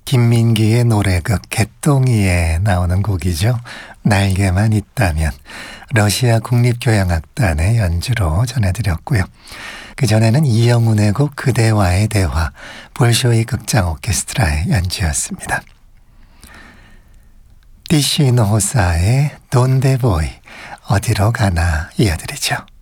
김민기의 노래극 개똥이에 나오는 곡이죠. 날개만 있다면. 러시아 국립교향악단의 연주로 전해드렸고요. 그전에는 이영훈의 곡 그대와의 대화, 볼쇼이 극장 오케스트라의 연주였습니다. 티시노 호사의 돈데보이, 어디로 가나 이어드리죠.